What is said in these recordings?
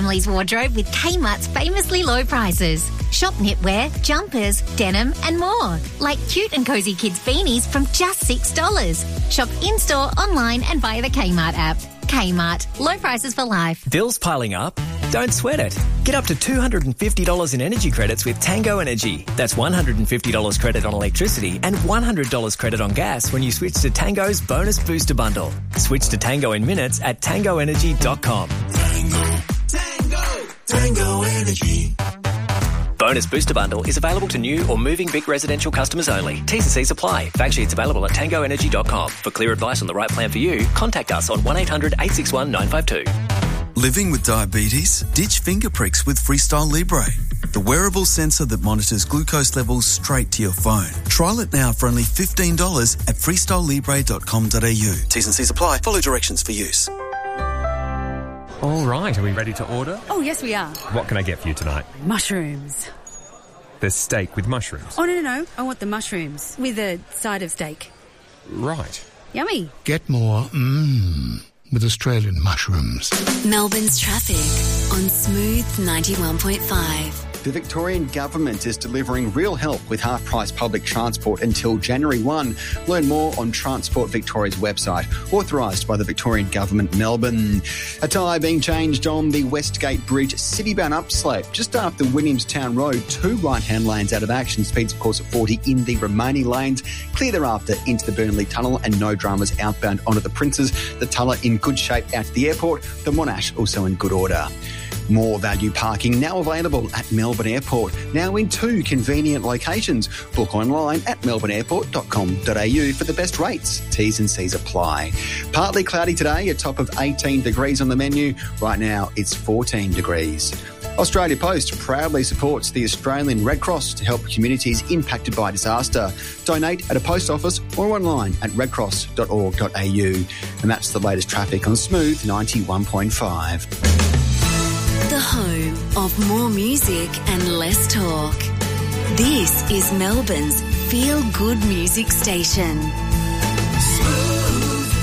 family's wardrobe with Kmart's famously low prices. Shop knitwear, jumpers, denim and more. Like cute and cosy kids beanies from just $6. Shop in-store, online and via the Kmart app. Kmart. Low prices for life. Bills piling up? Don't sweat it. Get up to $250 in energy credits with Tango Energy. That's $150 credit on electricity and $100 credit on gas when you switch to Tango's Bonus Booster Bundle. Switch to Tango in minutes at tangoenergy.com. Tango Energy. Bonus Booster Bundle is available to new or moving Vic residential customers only. T's and C's apply. Fact sheets available at tangoenergy.com. For clear advice on the right plan for you, contact us on 1800 861 952. Living with diabetes? Ditch finger pricks with Freestyle Libre, the wearable sensor that monitors glucose levels straight to your phone. Trial it now for only $15 at freestylelibre.com.au. T's and C's apply. Follow directions for use. All right, are we ready to order? Oh, yes, we are. What can I get for you tonight? Mushrooms. There's steak with mushrooms. Oh, no. I want the mushrooms with a side of steak. Right. Yummy. Get more with Australian mushrooms. Melbourne's traffic on Smooth 91.5. The Victorian Government is delivering real help with half-price public transport until January 1. Learn more on Transport Victoria's website, authorised by the Victorian Government, Melbourne. A tyre being changed on the Westgate Bridge city-bound upslope just after Williamstown Road. 2 right-hand lanes out of action. Speeds, of course, at 40 in the remaining lanes. Clear thereafter into the Burnley Tunnel and no dramas outbound onto the Princes. The Tulla in good shape out to the airport. The Monash also in good order. More value parking now available at Melbourne Airport, now in 2 convenient locations. Book online at melbourneairport.com.au for the best rates. T's and C's apply. Partly cloudy today, a top of 18 degrees on the menu. Right now, it's 14 degrees. Australia Post proudly supports the Australian Red Cross to help communities impacted by disaster. Donate at a post office or online at redcross.org.au. And that's the latest traffic on Smooth 91.5. The home of more music and less talk. This is Melbourne's feel-good music station. Smooth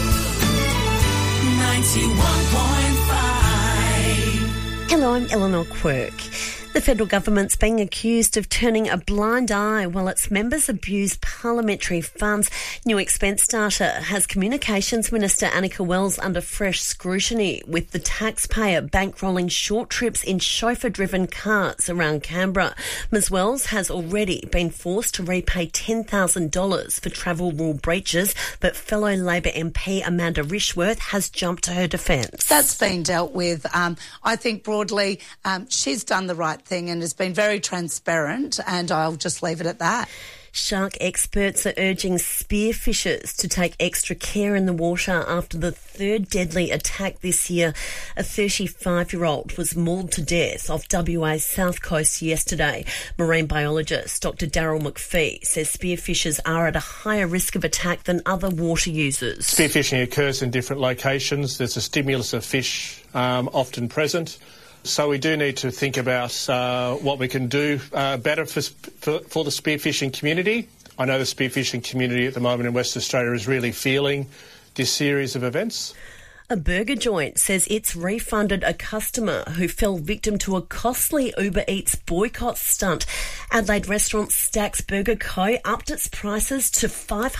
91.5. Hello, I'm Eleanor Quirk. The federal government's being accused of turning a blind eye while its members abuse parliamentary funds. New expense data has Communications Minister Annika Wells under fresh scrutiny, with the taxpayer bankrolling short trips in chauffeur-driven cars around Canberra. Ms Wells has already been forced to repay $10,000 for travel rule breaches, but fellow Labor MP Amanda Rishworth has jumped to her defence. That's been dealt with. I think broadly she's done the right thing and has been very transparent, and I'll just leave it at that. Shark experts are urging spearfishers to take extra care in the water after the 3rd deadly attack this year. A 35-year-old was mauled to death off WA's south coast yesterday. Marine biologist Dr Daryl McPhee says spearfishers are at a higher risk of attack than other water users. Spearfishing occurs in different locations. There's a stimulus of fish often present. So we do need to think about what we can do better for the spearfishing community. I know the spearfishing community at the moment in Western Australia is really feeling this series of events. A burger joint says it's refunded a customer who fell victim to a costly Uber Eats boycott stunt. Adelaide restaurant Stacks Burger Co. upped its prices to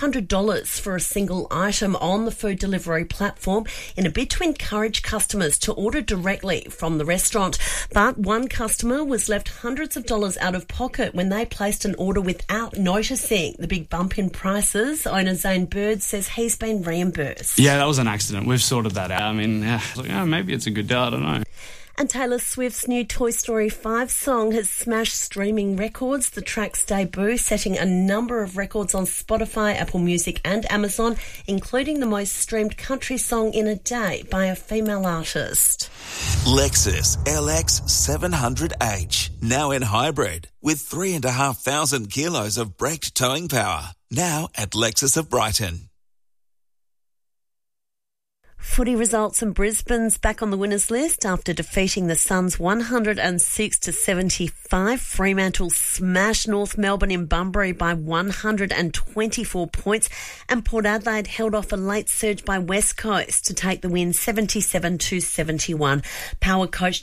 $500 for a single item on the food delivery platform in a bid to encourage customers to order directly from the restaurant. But one customer was left hundreds of dollars out of pocket when they placed an order without noticing the big bump in prices. Owner Zane Bird says he's been reimbursed. Yeah, that was an accident. We've sorted that out. I mean, maybe it's a good deal, I don't know. And Taylor Swift's new Toy Story 5 song has smashed streaming records. The track's debut setting a number of records on Spotify, Apple Music and Amazon, including the most streamed country song in a day by a female artist. Lexus LX 700H, now in hybrid, with 3,500 kilos of braked towing power. Now at Lexus of Brighton. Footy results, and Brisbane's back on the winners list after defeating the Suns 106-75. Fremantle smashed North Melbourne in Bunbury by 124 points, and Port Adelaide held off a late surge by West Coast to take the win 77-71. Power coach